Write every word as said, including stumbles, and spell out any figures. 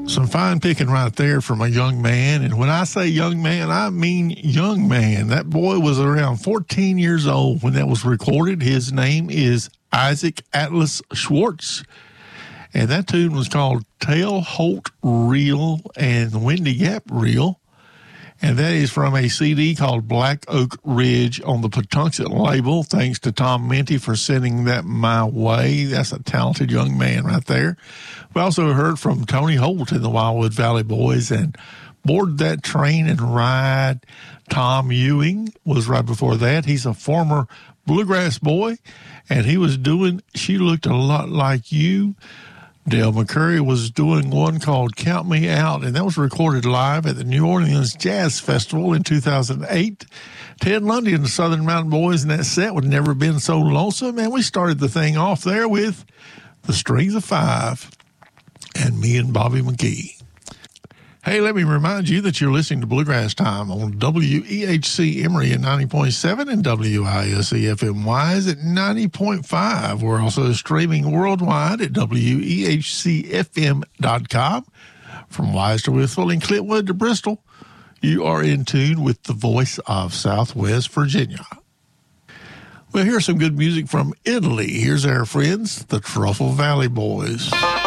Some fine picking right there from a young man. And when I say young man, I mean young man. That boy was around fourteen years old when that was recorded. His name is Isaac Atlas Schwartz. And that tune was called Tailholt Reel and Windy Gap Reel. And that is from a C D called Black Oak Ridge on the Patuxent label. Thanks to Tom Minty for sending that my way. That's a talented young man right there. We also heard from Tony Holt in the Wildwood Valley Boys and Board That Train and Ride. Tom Ewing was right before that. He's a former bluegrass boy, and he was doing She Looked a Lot Like You. Dale McCurry was doing one called Count Me Out, and that was recorded live at the New Orleans Jazz Festival in two thousand eight. Ted Lundy and the Southern Mountain Boys in that set would Never Been So Lonesome, and we started the thing off there with The Strings of Five and Me and Bobby McGee. Hey, let me remind you that you're listening to Bluegrass Time on W E H C Emory at ninety point seven and W I S E F M Wise at ninety point five. We're also streaming worldwide at W E H C F M dot com. From Wise to Withville and Clintwood to Bristol, you are in tune with the voice of Southwest Virginia. Well, here's some good music from Italy. Here's our friends, the Truffle Valley Boys.